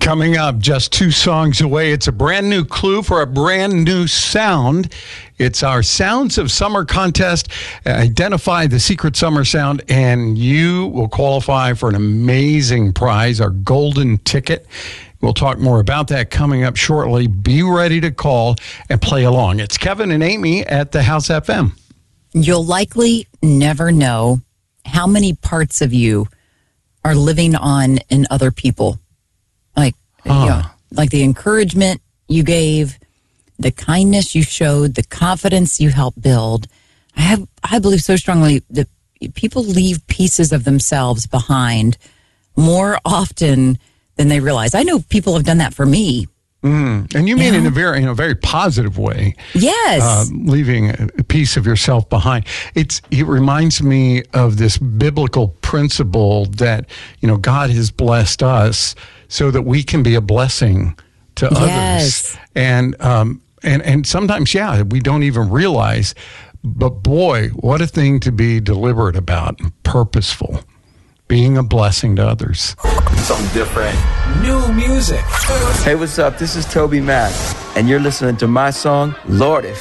Coming up, just 2 songs away, it's a brand new clue for a brand new sound. It's our Sounds of Summer contest. Identify the secret summer sound, and you will qualify for an amazing prize, our golden ticket. We'll talk more about that coming up shortly. Be ready to call and play along. It's Kevin and Amy at the House FM. You'll likely never know how many parts of you are living on in other people. Like the encouragement you gave, the kindness you showed, the confidence you helped build. I believe so strongly that people leave pieces of themselves behind more often than they realize. I know people have done that for me. And you mean in a very positive way. Yes. Leaving a piece of yourself behind. It reminds me of this biblical principle that, God has blessed us so that we can be a blessing to others. And sometimes, we don't even realize, but boy, what a thing to be deliberate about and purposeful. Being a blessing to others. Something different. New music. Hey, what's up? This is Toby Mac, and you're listening to my song, Lord, It